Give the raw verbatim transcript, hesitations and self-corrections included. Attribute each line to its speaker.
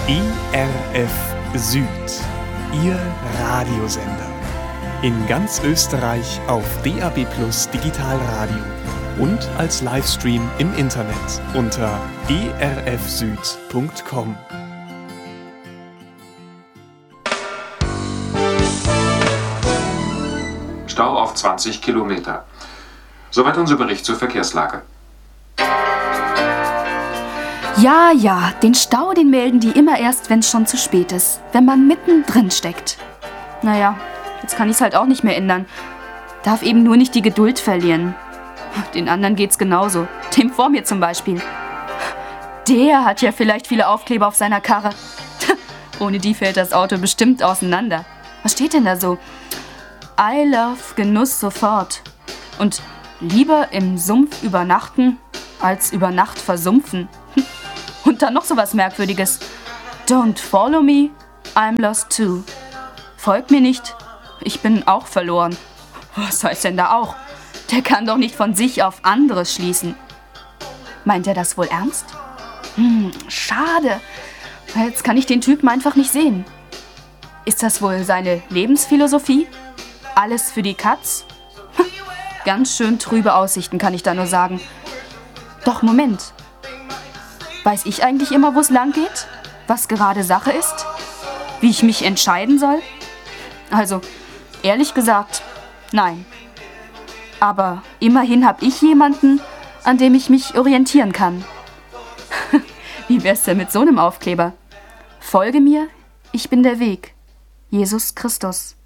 Speaker 1: E R F Süd, Ihr Radiosender. In ganz Österreich auf D A B Plus Digitalradio und als Livestream im Internet unter e r f süd punkt com.
Speaker 2: Stau auf zwanzig Kilometer. Soweit unser Bericht zur Verkehrslage.
Speaker 3: Ja, ja, den Stau, den melden die immer erst, wenn es schon zu spät ist. Wenn man mittendrin steckt. Naja, jetzt kann ich es halt auch nicht mehr ändern. Darf eben nur nicht die Geduld verlieren. Den anderen geht's genauso. Dem vor mir zum Beispiel. Der hat ja vielleicht viele Aufkleber auf seiner Karre. Ohne die fällt das Auto bestimmt auseinander. Was steht denn da so? I love Genuss sofort. Und lieber im Sumpf übernachten, als über Nacht versumpfen. Und dann noch so was Merkwürdiges. Don't follow me, I'm lost too. Folgt mir nicht, ich bin auch verloren. Was heißt denn da auch? Der kann doch nicht von sich auf anderes schließen. Meint er das wohl ernst? Hm, schade. Jetzt kann ich den Typen einfach nicht sehen. Ist das wohl seine Lebensphilosophie? Alles für die Katz? Ganz schön trübe Aussichten, kann ich da nur sagen. Doch, Moment. Weiß ich eigentlich immer, wo es lang geht? Was gerade Sache ist? Wie ich mich entscheiden soll? Also, ehrlich gesagt, nein. Aber immerhin habe ich jemanden, an dem ich mich orientieren kann. Wie wär's denn mit so einem Aufkleber? Folge mir, ich bin der Weg. Jesus Christus.